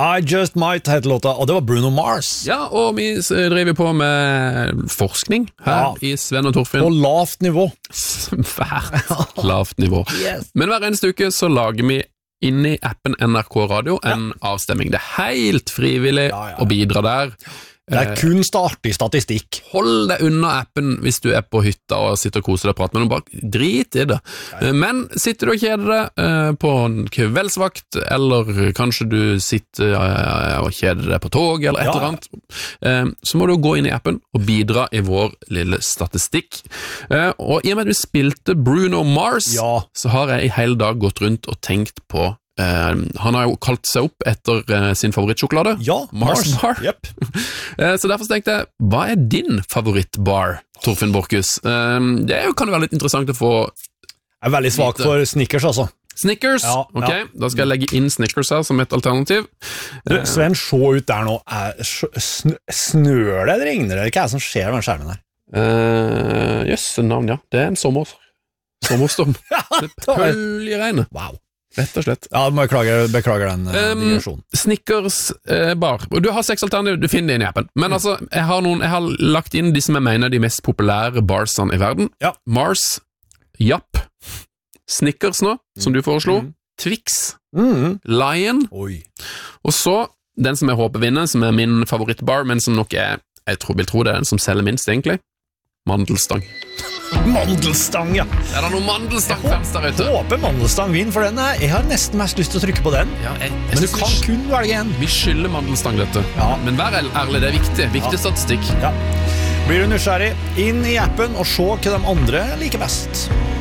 I Just Might heter låta, og det var Bruno Mars. Ja, og vi driver på med forskning her i Sven og Torfinn. På lavt nivå. Svært lavt nivå. Yes. Men hver eneste uke så lager vi inni appen NRK Radio en avstemming. Det helt frivillig å bidra der. Det kun startig statistikk. Hold deg unna appen hvis du på hytta og sitter og koser deg og prater med noen, bare drit i det. Men sitter du og kjeder deg på en kveldsvakt, eller kanskje du sitter og kjeder deg på tog, eller et eller annet, så må du gå inn i appen og bidra i vår lille statistikk. Og i og med at vi spilte Bruno Mars, så har jeg i hele dag gått rundt og tenkt på han har jo kalt seg opp etter sin favorittsjokolade Mars Bar så derfor tenkte jeg, hva din favorittbar, Torfinn Borchhus? Det kan jo være litt interessant å få. Jeg er veldig svak for Snickers altså. Snickers? Ok, da skal jeg legge inn Snickers her som et alternativ. Sven, se ut der nå. Snør det eller regner det? Hva som skjer med den skjermen her? Jøsse navn, det en sommerstorm. Det pøljeregner. Wow. Rett og slett. Ja, beklager den digresjonen. Snickers bar. Og du har 6 alternativer, du finner det inn i appen. Men altså, jeg har lagt inn de som jeg mener de mest populære barsene i verden. Mars, Japp, Snickers nå, som du foreslo, Twix, Lion, og så den som jeg håper vinner, som min favorittbar, men som nok jeg vil tro det den som selger minst egentlig. Mandelstang. Mandelstang, ja. Er det noen mandelstang-fans der ute? Jeg håper mandelstang vinner, for jeg har nesten mest lyst til å trykke på den. Men du kan kun velge en. Vi skylder mandelstang dette. Men vær ærlig, det er viktig statistikk. Blir du nysgjerrig, inn i appen og se hva de andre liker best.